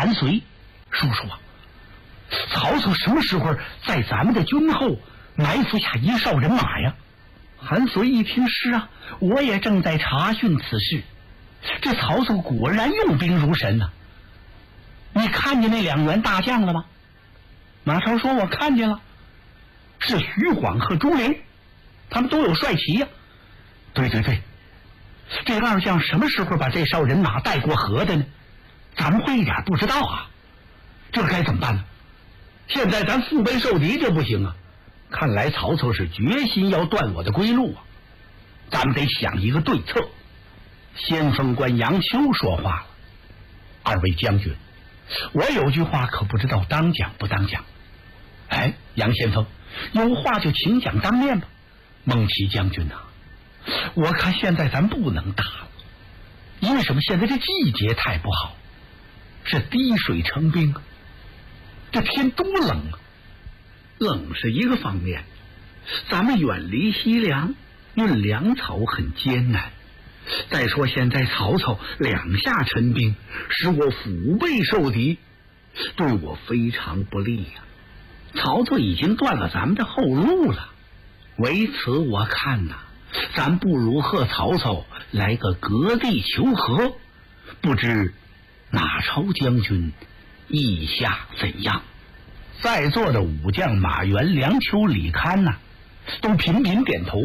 韩遂：“叔叔啊，曹操什么时候在咱们的军后埋伏下1哨人马呀？”韩遂一听：“是啊，我也正在查询此事。这曹操果然用兵如神啊！你看见那2员大将了吗？”马超说：“我看见了，是徐晃和朱灵，他们都有帅旗呀。”“对对对，这2将什么时候把这哨人马带过河的呢？咱们会一点不知道啊，这该怎么办呢？现在咱腹背受敌，这不行啊！看来曹操是决心要断我的归路啊，咱们得想一个对策。”先锋官杨秋说话了：“2位将军，我有句话可不知道当讲不当讲。”“哎，杨先锋，有话就请讲当面吧。”“孟起将军啊，我看现在咱不能打了，因为什么？现在这季节太不好，是滴水成冰啊，这天多冷啊！冷是一个方面，咱们远离西凉，运粮草很艰难。再说现在曹操2下陈兵，使我腹背受敌，对我非常不利呀。曹操已经断了咱们的后路了，为此我看呐，咱不如和曹操来个割地求和，不知马超将军意下怎样？”在座的武将马援、梁丘、李堪呐，都频频点头。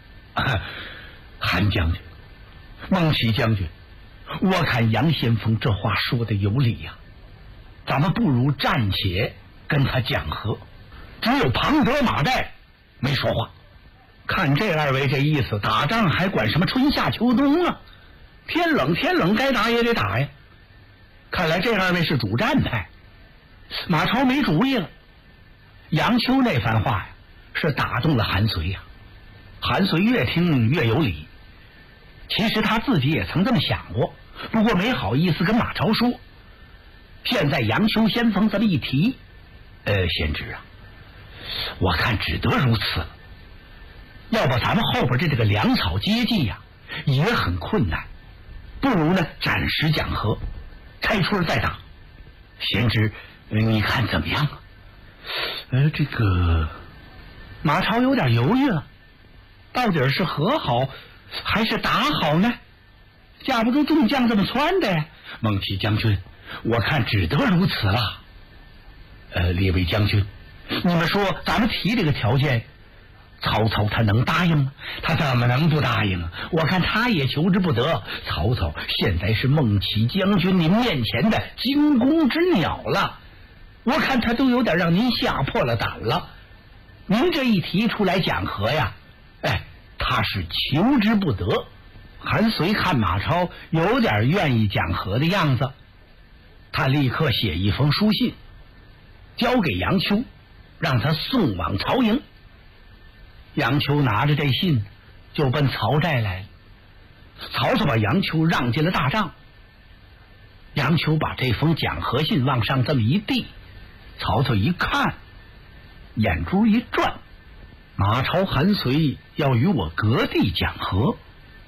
韩将军、孟起将军，我看杨先锋这话说的有理呀，咱们不如暂且跟他讲和。只有庞德、马岱没说话。看这2位这意思，打仗还管什么春夏秋冬啊？天冷该打也得打呀。看来这2位是主战派。马超没主意了。杨秋那番话呀，是打动了韩遂呀。韩遂越听越有理，其实他自己也曾这么想过，不过没好意思跟马超说。现在杨秋先锋这么一提，先知啊，我看只得如此了。要不咱们后边这个粮草接济呀，也很困难，不如呢暂时讲和，开春再打。先知，你看怎么样啊？这个马超有点犹豫了，到底是和好还是打好呢？架不住众将这么撺的呀。孟起将军，我看只得如此了。列位将军，你们说咱们提这个条件，曹操他能答应吗？他怎么能不答应啊？我看他也求之不得。曹操现在是孟起将军您面前的惊弓之鸟了，我看他都有点让您吓破了胆了。您这一提出来讲和呀，他是求之不得。韩遂看马超有点愿意讲和的样子，他立刻写一封书信交给杨秋，让他送往曹营。杨秋拿着这信就奔曹寨来了。曹操把杨秋让进了大帐，杨秋把这封讲和信往上这么一递，曹操一看，眼珠一转，马超、韩遂要与我割地讲和。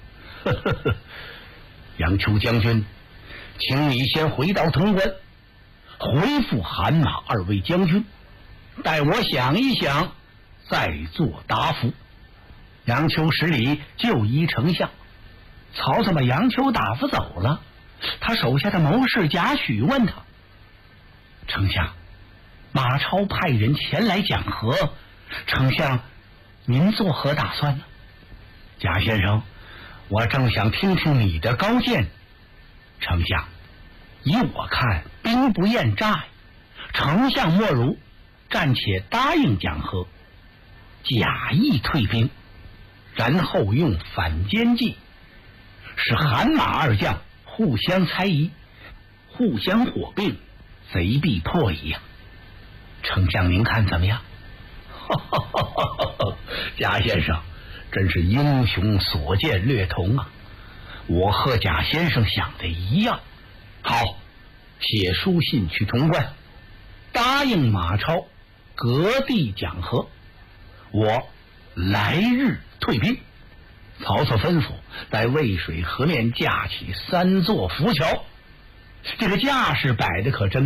杨秋将军，请你先回到潼关，回复韩马2位将军，待我想一想再做答复。杨秋施礼就依丞相。曹操把杨秋打发走了，他手下的谋士贾诩问他：丞相，马超派人前来讲和，丞相您作何打算呢？贾先生，我正想听听你的高见。丞相，以我看，兵不厌诈，丞相莫如暂且答应讲和，假意退兵，然后用反间计，使韩马2将互相猜疑，互相火并，贼必破矣呀。丞相您看怎么样？贾先生真是英雄所见略同啊，我和贾先生想的一样。好，写书信去潼关，答应马超割地讲和，我来日退兵。曹操吩咐在渭水河面架起3座浮桥，这个架势摆的可真